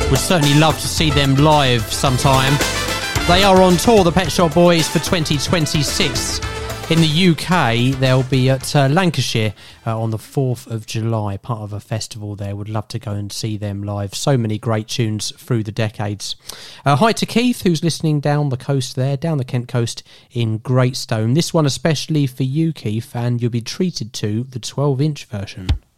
Would certainly love to see them live sometime. They are on tour, the Pet Shop Boys, for 2026. In the UK, they'll be at Lancashire on the 4th of July, part of a festival there. Would love to go and see them live. So many great tunes through the decades. Hi to Keith, who's listening down the coast there, down the Kent coast in Greatstone. This one especially for you, Keith, and you'll be treated to the 12-inch version.